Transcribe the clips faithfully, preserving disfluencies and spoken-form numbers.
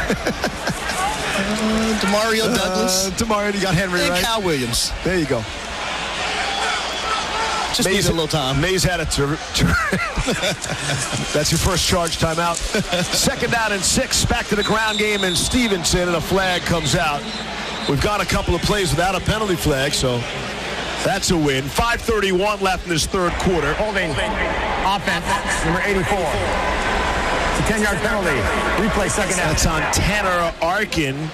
uh, Demario Douglas. Uh, Demario, you got Henry, and right? Kyle Williams. There you go. Just needs a little time. Mays had it. To, to That's your first charge timeout. Second down and six. Back to the ground game, and Stevenson, and a flag comes out. We've got a couple of plays without a penalty flag, so that's a win. five thirty-one left in this third quarter. Holding offense, number eighty-four. It's a ten-yard penalty. Replay second down. That's on Tanner Arkin.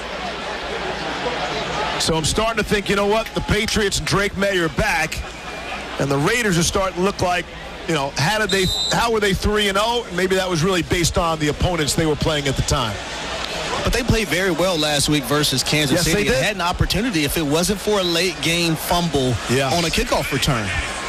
So I'm starting to think, you know what? The Patriots and Drake May are back, and the Raiders are starting to look like, you know, how did they? How were they three and oh? Maybe that was really based on the opponents they were playing at the time. But they played very well last week versus Kansas yes, City. They did. Had an opportunity if it wasn't for a late game fumble yeah. on a kickoff return.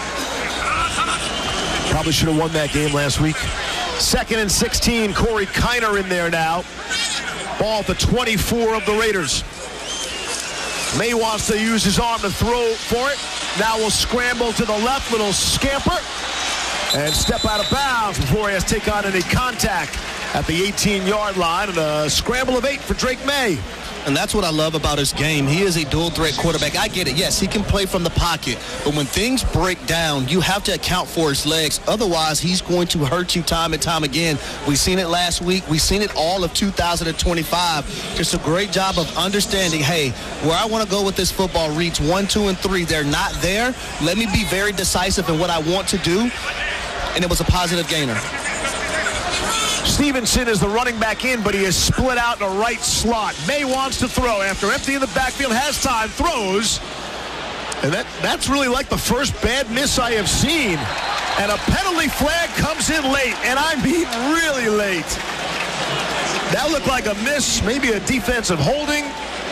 Probably should have won that game last week. Second and sixteen. Corey Kiner in there now. Ball at the twenty-four of the Raiders. May wants to use his arm to throw for it. Now will scramble to the left, little scamper, and step out of bounds before he has to take on any contact at the eighteen-yard line, and a scramble of eight for Drake May. And that's what I love about his game. He is a dual-threat quarterback. I get it. Yes, he can play from the pocket. But when things break down, you have to account for his legs. Otherwise, he's going to hurt you time and time again. We've seen it last week. We've seen it all of two thousand twenty-five. Just a great job of understanding, hey, where I want to go with this football reads one, two, and three. They're not there. Let me be very decisive in what I want to do. And it was a positive gainer. Stevenson is the running back in, but he is split out in a right slot. May wants to throw after emptying the backfield, has time, throws. And that, that's really like the first bad miss I have seen. And a penalty flag comes in late, and I mean really late. That looked like a miss, maybe a defensive holding.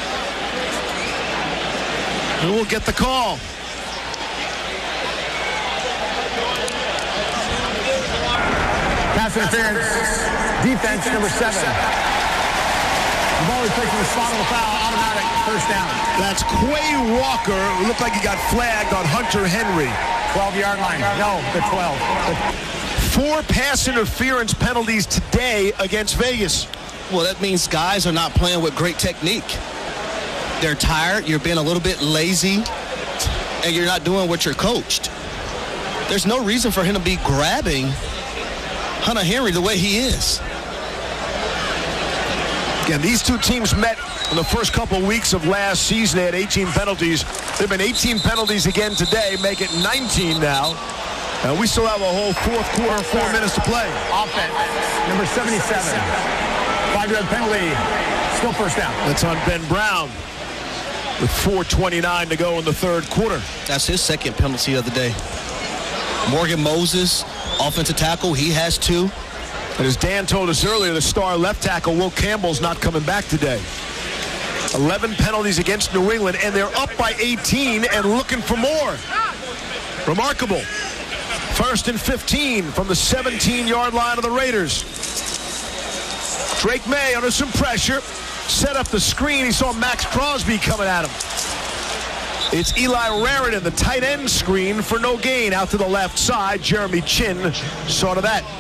And we'll get the call. Pass interference, defense number seven. The ball is taking the spot on the foul, automatic first down. That's Quay Walker. It looked like he got flagged on Hunter Henry. twelve-yard line. No, the twelve. Four pass interference penalties today against Vegas. Well, that means guys are not playing with great technique. They're tired, you're being a little bit lazy, and you're not doing what you're coached. There's no reason for him to be grabbing Hunter Henry the way he is. Again, these two teams met in the first couple weeks of last season. They had eighteen penalties. There have been eighteen penalties again today, make it nineteen now. And we still have a whole fourth quarter, four minutes to play. Offense, number seventy-seven. Five-yard penalty, still first down. That's on Ben Brown with four twenty-nine to go in the third quarter. That's his second penalty of the day. Morgan Moses, offensive tackle, he has two. And as Dan told us earlier, the star left tackle, Will Campbell's not coming back today. eleven penalties against New England, and they're up by eighteen and looking for more. Remarkable. First and fifteen from the seventeen-yard line of the Raiders. Drake May under some pressure. Set up the screen. He saw Max Crosby coming at him. It's Eli Raritan, the tight end screen for no gain. Out to the left side, Jeremy Chin saw to that.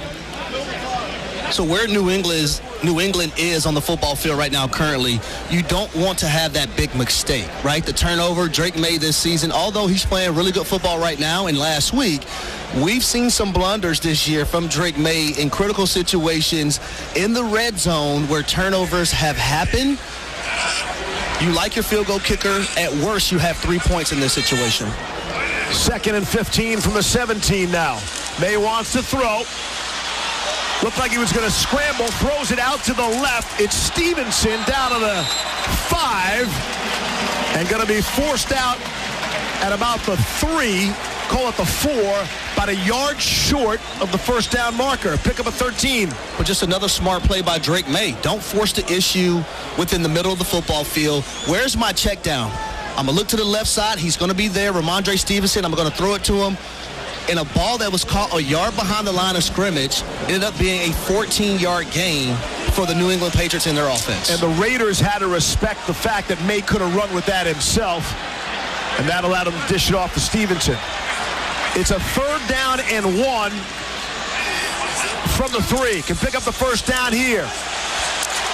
So where New England is, New England is on the football field right now currently, you don't want to have that big mistake, right? The turnover Drake made this season, although he's playing really good football right now, and last week, we've seen some blunders this year from Drake May in critical situations in the red zone where turnovers have happened. You like your field goal kicker. At worst, you have three points in this situation. Second and fifteen from the seventeen now. May wants to throw. Looked like he was going to scramble. Throws it out to the left. It's Stevenson down to the five. And going to be forced out at about the three. Call it the four. About a yard short of the first down marker. Pick up a thirteen. But just another smart play by Drake May. Don't force the issue within the middle of the football field. Where's my check down? I'm going to look to the left side. He's going to be there. Ramondre Stevenson, I'm going to throw it to him. And a ball that was caught a yard behind the line of scrimmage ended up being a fourteen-yard gain for the New England Patriots in their offense. And the Raiders had to respect the fact that May could have run with that himself. And that allowed him to dish it off to Stevenson. It's a third down and one from the three. Can pick up the first down here.